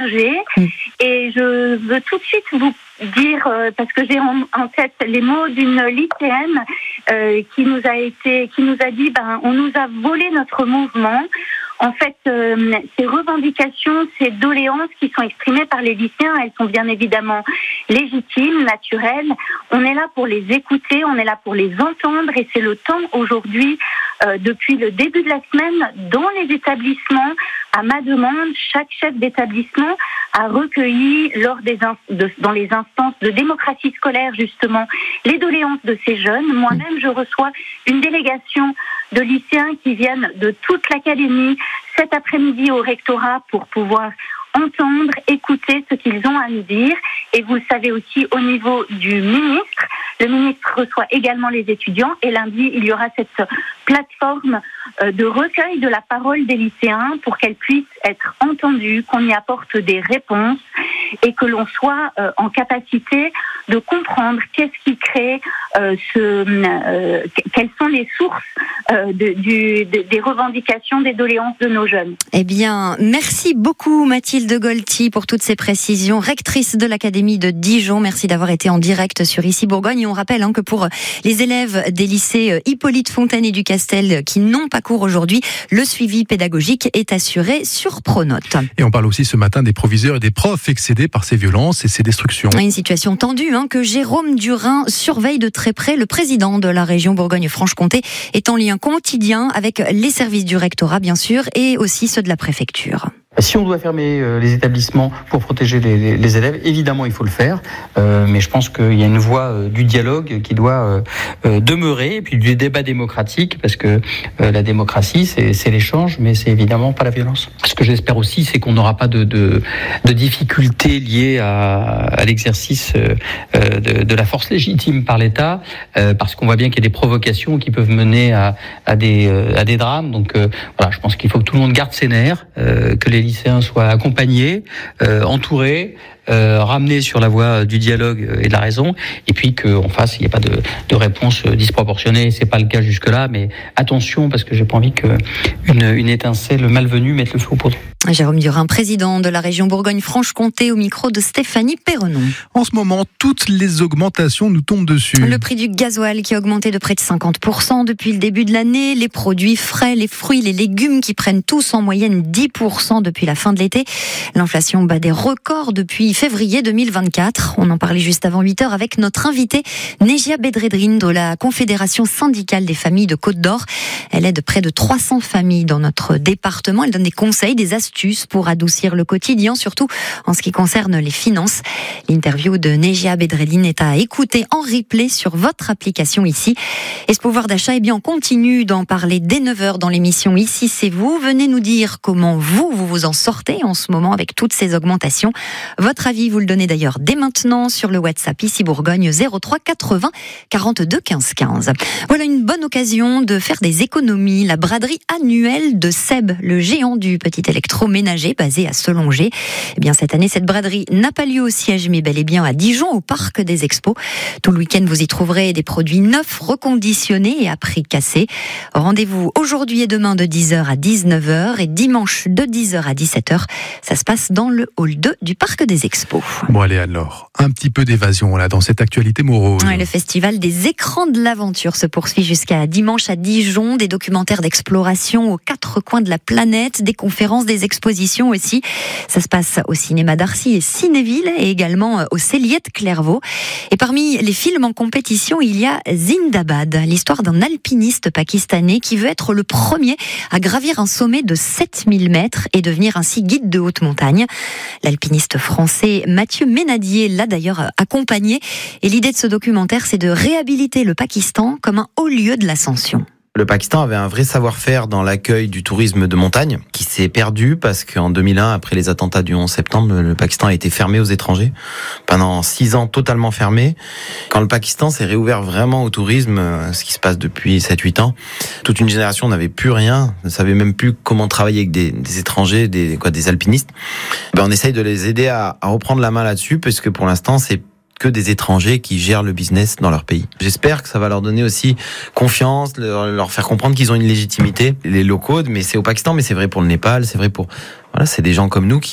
immergés. Et je veux tout de suite vous dire, parce que j'ai en tête les mots d'une lycéenne qui nous a dit, on nous a volé notre mouvement. En fait, ces revendications, ces doléances qui sont exprimées par les lycéens, elles sont bien évidemment légitimes, naturelles. On est là pour les écouter, on est là pour les entendre, et c'est le temps aujourd'hui, depuis le début de la semaine, dans les établissements, à ma demande, chaque chef d'établissement a recueilli dans les instances de démocratie scolaire, justement, les doléances de ces jeunes. Moi-même, je reçois une délégation de lycéens qui viennent de toute l'académie cet après-midi au rectorat pour pouvoir entendre, écouter ce qu'ils ont à nous dire. Et vous le savez aussi, au niveau du ministre, le ministre reçoit également les étudiants, et lundi, il y aura cette plateforme de recueil de la parole des lycéens pour qu'elle puisse être entendue, qu'on y apporte des réponses et que l'on soit en capacité de comprendre qu'est-ce qui crée quelles sont les sources des revendications, des doléances de nos jeunes. Eh bien, merci beaucoup Mathilde Golty pour toutes ces précisions, rectrice de l'Académie de Dijon. Merci d'avoir été en direct sur Ici Bourgogne. Et on rappelle que pour les élèves des lycées Hippolyte Fontaine et du Castel qui n'ont pas cours aujourd'hui, le suivi pédagogique est assuré sur Pronote. Et on parle aussi ce matin des proviseurs et des profs excédés par ces violences et ces destructions. Une situation tendue que Jérôme Durin surveille de très près. Le président de la région Bourgogne-Franche-Comté est en lien quotidien avec les services du rectorat, bien sûr, et aussi ceux de la préfecture. Si on doit fermer les établissements pour protéger les élèves, évidemment il faut le faire, mais je pense qu'il y a une voie du dialogue qui doit demeurer, et puis du débat démocratique, parce que la démocratie c'est l'échange, mais c'est évidemment pas la violence. Ce que j'espère aussi, c'est qu'on n'aura pas de difficultés liées à l'exercice de la force légitime par l'État, parce qu'on voit bien qu'il y a des provocations qui peuvent mener à des drames. Donc voilà, je pense qu'il faut que tout le monde garde ses nerfs, que les lycéens soient accompagnés, entourés, ramenés sur la voie du dialogue et de la raison, et puis qu'en face, il n'y ait pas de réponse disproportionnée. C'est pas le cas jusque-là, mais attention, parce que j'ai pas envie qu'une étincelle malvenue mette le feu aux poudres. Jérôme Durin, président de la région Bourgogne-Franche-Comté, au micro de Stéphanie Perronon. En ce moment, toutes les augmentations nous tombent dessus. Le prix du gasoil qui a augmenté de près de 50% depuis le début de l'année, les produits frais, les fruits, les légumes qui prennent tous en moyenne 10% depuis la fin de l'été. L'inflation bat des records depuis février 2024. On en parlait juste avant 8h avec notre invitée Nejia Bedreddine de la Confédération syndicale des familles de Côte-d'Or. Elle aide près de 300 familles dans notre département. Elle donne des conseils, des astuces pour adoucir le quotidien, surtout en ce qui concerne les finances. L'interview de Nejia Bedreddine est à écouter en replay sur votre application ici. Et ce pouvoir d'achat, on continue d'en parler dès 9h dans l'émission Ici c'est vous. Venez nous dire comment vous en sortez en ce moment avec toutes ces augmentations. Votre avis, vous le donnez d'ailleurs dès maintenant sur le WhatsApp Ici Bourgogne 03 80 42 15 15. Voilà une bonne occasion de faire des économies. La braderie annuelle de Seb, le géant du petit électroménager basé à Selongé. Cette année, cette braderie n'a pas lieu au siège, mais bel et bien à Dijon, au parc des Expos. Tout le week-end, vous y trouverez des produits neufs, reconditionnés et à prix cassé. Rendez-vous aujourd'hui et demain de 10h à 19h et dimanche de 10h à 17h. Ça se passe dans le hall 2 du parc des Expos. Bon, allez alors, un petit peu d'évasion là dans cette actualité morose. Le festival des écrans de l'aventure se poursuit jusqu'à dimanche à Dijon. Des documentaires d'exploration aux 4 coins de la planète, des conférences, des expositions aussi. Ça se passe au cinéma d'Arcy et Cinéville et également au Cellier de Clairvaux. Et parmi les films en compétition, il y a Zindabad, l'histoire d'un alpiniste pakistanais qui veut être le premier à gravir un sommet de 7000 mètres et devenir ainsi guide de haute montagne. L'alpiniste français Mathieu Ménadier l'a d'ailleurs accompagné. Et l'idée de ce documentaire, c'est de réhabiliter le Pakistan comme un haut lieu de l'ascension. Le Pakistan avait un vrai savoir-faire dans l'accueil du tourisme de montagne qui s'est perdu parce qu'en 2001, après les attentats du 11 septembre, le Pakistan a été fermé aux étrangers. Pendant 6 ans, totalement fermé. Quand le Pakistan s'est réouvert vraiment au tourisme, ce qui se passe depuis 7-8 ans, toute une génération n'avait plus rien, ne savait même plus comment travailler avec des étrangers, des alpinistes. On essaye de les aider à reprendre la main là-dessus parce que pour l'instant, c'est que des étrangers qui gèrent le business dans leur pays. J'espère que ça va leur donner aussi confiance, leur faire comprendre qu'ils ont une légitimité, les locaux, mais c'est au Pakistan, mais c'est vrai pour le Népal, c'est vrai pour, c'est des gens comme nous qui